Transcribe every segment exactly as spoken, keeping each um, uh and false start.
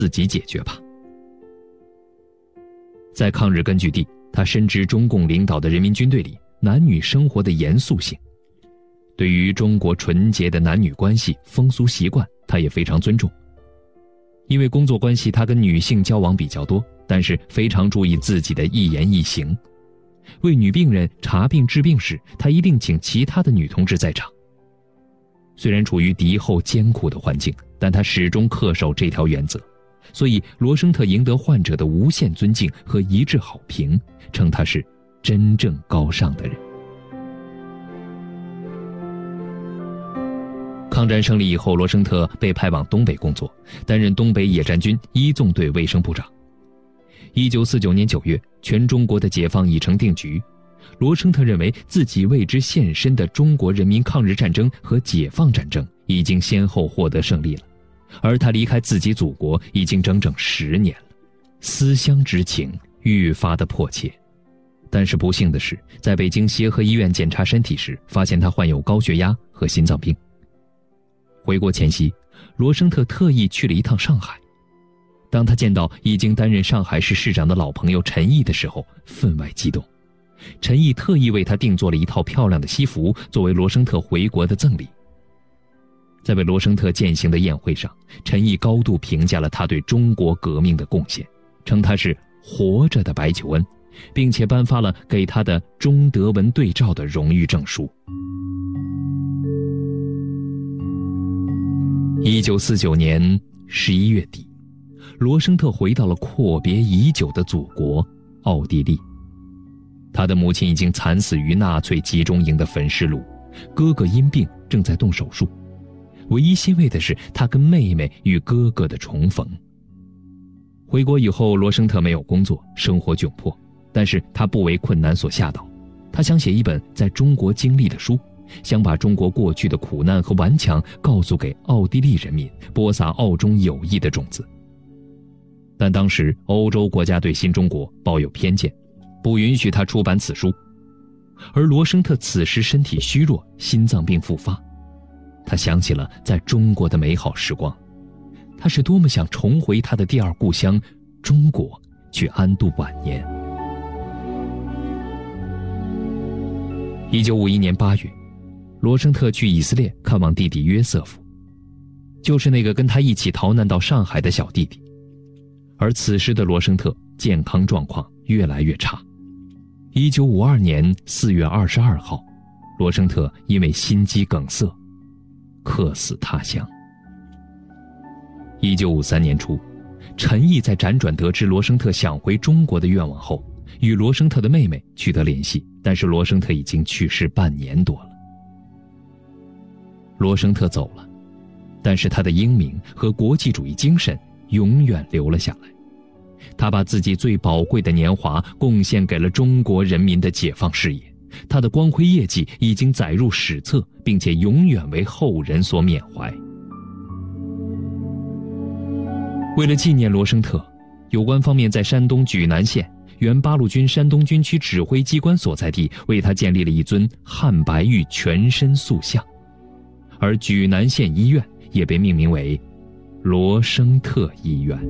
自己解决吧。在抗日根据地，他深知中共领导的人民军队里男女生活的严肃性，对于中国纯洁的男女关系、风俗习惯，他也非常尊重。因为工作关系，他跟女性交往比较多，但是非常注意自己的一言一行。为女病人查病治病时，他一定请其他的女同志在场。虽然处于敌后艰苦的环境，但他始终恪守这条原则，所以罗生特赢得患者的无限尊敬和一致好评，称他是真正高尚的人。抗战胜利以后，罗生特被派往东北工作，担任东北野战军一纵队卫生部长。一九四九年九月，全中国的解放已成定局。罗生特认为自己为之献身的中国人民抗日战争和解放战争已经先后获得胜利了，而他离开自己祖国已经整整十年了，思乡之情愈发的迫切。但是不幸的是，在北京协和医院检查身体时，发现他患有高血压和心脏病。回国前夕，罗生特特意去了一趟上海。当他见到已经担任上海市市长的老朋友陈毅的时候，分外激动。陈毅特意为他定做了一套漂亮的西服，作为罗生特回国的赠礼。在为罗生特饯行的宴会上，陈毅高度评价了他对中国革命的贡献，称他是活着的白求恩，并且颁发了给他的中德文对照的荣誉证书。一九四九年十一月底，罗生特回到了阔别已久的祖国奥地利。他的母亲已经惨死于纳粹集中营的焚尸炉，哥哥因病正在动手术。唯一欣慰的是他跟妹妹与哥哥的重逢。回国以后，罗生特没有工作，生活窘迫，但是他不为困难所吓倒。他想写一本在中国经历的书，想把中国过去的苦难和顽强告诉给奥地利人民，播撒澳中友谊的种子。但当时欧洲国家对新中国抱有偏见，不允许他出版此书。而罗生特此时身体虚弱，心脏病复发，他想起了在中国的美好时光，他是多么想重回他的第二故乡中国去安度晚年。一九五一年八月，罗生特去以色列看望弟弟约瑟夫，就是那个跟他一起逃难到上海的小弟弟。而此时的罗生特健康状况越来越差。一九五二年四月二十二号，罗生特因为心肌梗塞客死他乡。一九五三年初，陈毅在辗转得知罗生特想回中国的愿望后，与罗生特的妹妹取得联系，但是罗生特已经去世半年多了。罗生特走了，但是他的英明和国际主义精神永远留了下来。他把自己最宝贵的年华贡献给了中国人民的解放事业，他的光辉业绩已经载入史册，并且永远为后人所缅怀。为了纪念罗生特，有关方面在山东莒南县原八路军山东军区指挥机关所在地为他建立了一尊汉白玉全身塑像，而莒南县医院也被命名为罗生特医院。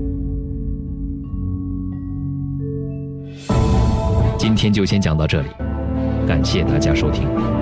今天就先讲到这里，感谢大家收听。